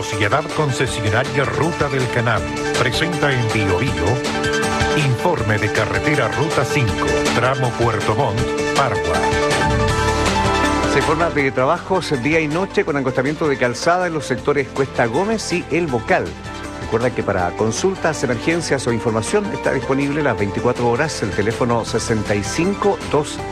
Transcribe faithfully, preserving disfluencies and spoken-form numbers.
Sociedad Concesionaria Ruta del Canal presenta en Bio Bio informe de carretera Ruta cinco, tramo Puerto Montt, Pargua. Se informa de trabajos día y noche con acostamiento de calzada en los sectores Cuesta Gómez y El Bocal. Recuerda que para consultas, emergencias o información está disponible las veinticuatro horas el teléfono sesenta y cinco dos